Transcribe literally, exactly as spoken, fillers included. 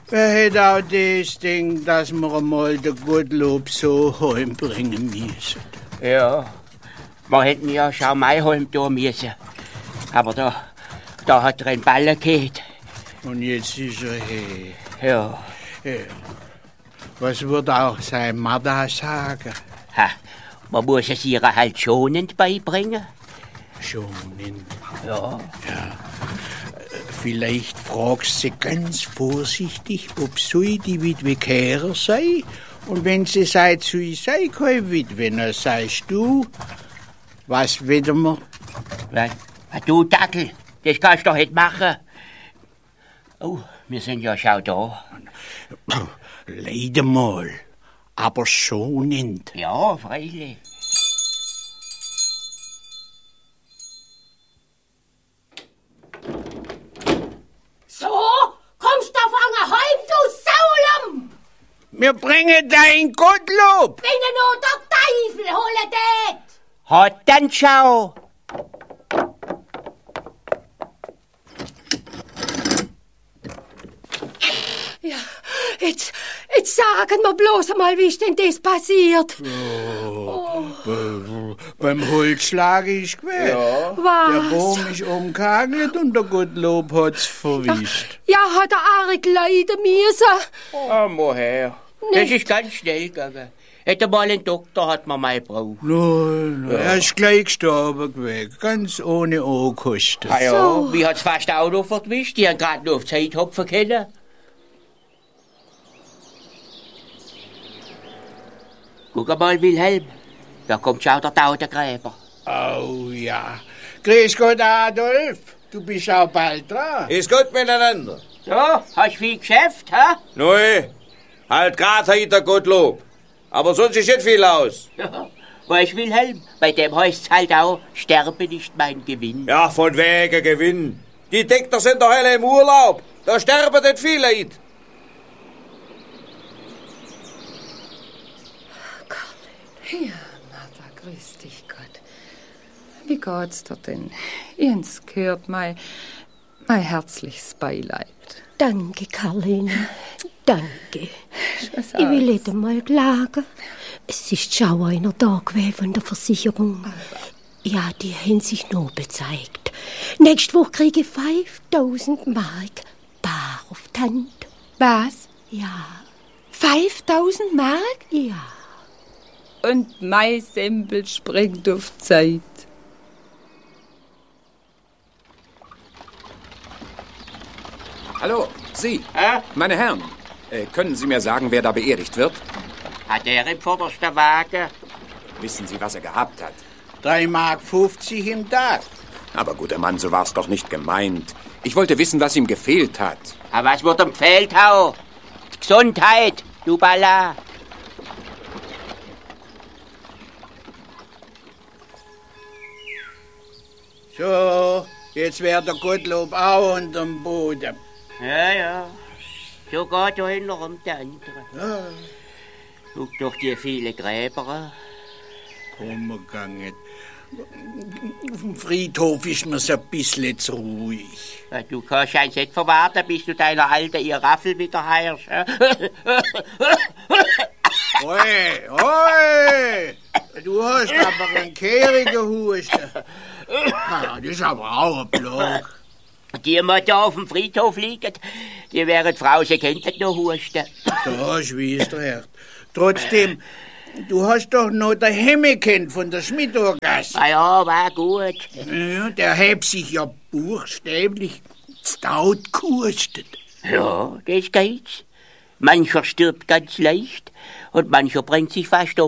Wer hätte auch das Ding, dass wir einmal den Gottlob so heimbringen müssen? Ja, wir hätten ja schon mal heim tun müssen. Aber da, da hat er einen Ballen gehabt. Und jetzt ist er her. Ja. Ja. Was wird auch sein Mutter sagen? Ha, man muss es ihr halt schonend beibringen. Schonend? Ja. Ja. Vielleicht fragst sie ganz vorsichtig, ob sie die Witwe Kehrer sei. Und wenn sie sagt, sie sei keine Witwe, dann sagst du, was wollen wir? Was? Was, du Dackel, das kannst du doch nicht machen. Oh, wir sind ja schon da. Leider mal, aber schonend. Ja, freilich. So, kommst du fangen heim, du Saulem! Wir bringen dein Gottlob! Wenn er nur der Teufel holen tät! Hat dann schau! Ja, jetzt, jetzt sagen wir bloß einmal, wie ist denn das passiert? Oh, oh. Beim Holzschlag ist gewesen. Ja. Was? Der Baum ist umgehagelt und der Gottlob hat's verwischt. Ja, hat er arg leiden müssen. Oh, moher. Das ist ganz schnell gegangen. Hätte mal einen Doktor, hat man mal gebraucht. Nein, nein, ja. Er ist gleich gestorben gewesen, ganz ohne Ankosten. Ah ja, so. Wie hat's fast auch noch verwischt? Die haben gerade nur auf Zeit hopfen können. Guck mal, Wilhelm, da kommt schon der Tautengräber. Oh ja. Grüß Gott, Adolf. Du bist auch bald dran. Ist gut miteinander. Ja, hast viel Geschäft, hä? Neu, halt grad hinter Gottlob. Aber sonst ist nicht viel aus. Ja, weißt Wilhelm, bei dem heißt's halt auch, sterbe nicht mein Gewinn. Ja, von wegen Gewinn. Die Dekter sind doch alle im Urlaub. Da sterben nicht viele Leute. Ja, Martha, grüß dich Gott. Wie geht's dir denn? Jens gehört mein, mein herzliches Beileid. Danke, Karline. Danke. Ich will nicht einmal klagen. Es ist schon einer da gewesen von der Versicherung. Ja, die haben sich noch bezeigt. Nächste Woche kriege ich fünftausend Mark bar auf die Hand. Was? Ja. fünftausend Mark? Ja. Und mein Sempel springt auf Zeit. Hallo, Sie. Hä? Meine Herren, äh, können Sie mir sagen, wer da beerdigt wird? Hat er im vordersten Wagen? Wissen Sie, was er gehabt hat? drei Mark fünfzig im Tag. Aber guter Mann, so war's doch nicht gemeint. Ich wollte wissen, was ihm gefehlt hat. Aber was wird ihm gefehlt, hau? Die Gesundheit, du Balla. So, jetzt wäre der Gottlob auch unterm Boden. Ja, ja. So geht da hinten um der andere. Ja. Guck doch die viele Gräber. Umgegangen. Auf dem Friedhof ist mir so ein bisschen zu ruhig. Ja, du kannst eins nicht verwarten, bis du deiner alten ihr Raffel wieder heierst. Oi, oi! Du hast aber einen kehrigen Husten. Ah, das ist aber auch ein Block. Die mal da auf dem Friedhof liegen, die wären Frau, sie könnten noch husten. Da schwießt der Herr. Trotzdem, du hast doch noch den Hemme kennt von der Schmidtorgasse. Na ja, war gut. Ja, der hat sich ja buchstäblich staut gehustet. Ja, das geht's. Mancher stirbt ganz leicht und mancher bringt sich fast um.